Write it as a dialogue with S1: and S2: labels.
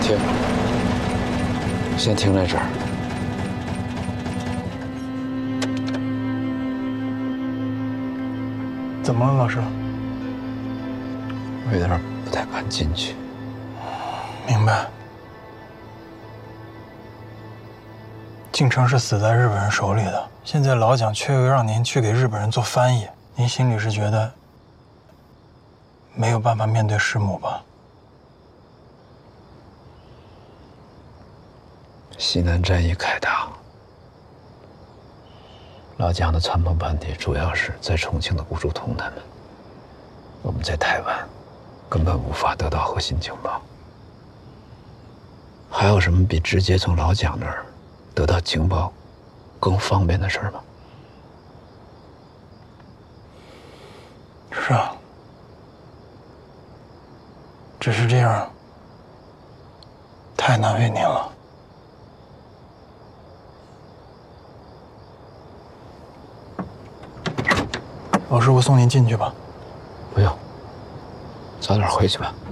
S1: 停，先停在这儿。
S2: 怎么了，老师？
S1: 我有点不太敢进去。
S2: 明白。晋城是死在日本人手里的，现在老蒋却又让您去给日本人做翻译，您心里是觉得没有办法面对师母吧？
S1: 西南战役开打，老蒋的参谋班底主要是在重庆的顾祝同他们，我们在台湾根本无法得到核心情报。还有什么比直接从老蒋那儿得到情报更方便的事儿吗？
S2: 是啊，只是这样太难为您了。老师，我送您进去吧。
S1: 不用，早点回去吧。